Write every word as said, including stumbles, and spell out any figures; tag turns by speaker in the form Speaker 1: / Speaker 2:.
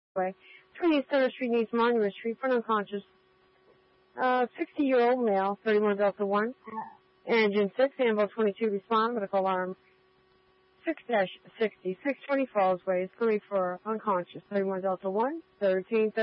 Speaker 1: Way. twenty-eight Center Street needs Monument Street for an unconscious uh, sixty-year-old male, thirty-one Delta one. Engine six, Ambo twenty-two, respond, medical alarm six dash sixty, six twenty Falls Way, is going for unconscious, thirty-one Delta one, thirteen